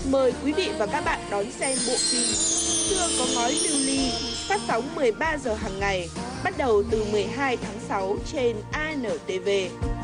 Mời quý vị và các bạn đón xem bộ phim Xưa có ngói lưu ly, phát sóng 13 giờ hàng ngày, bắt đầu từ 12 tháng 6 trên ANTV.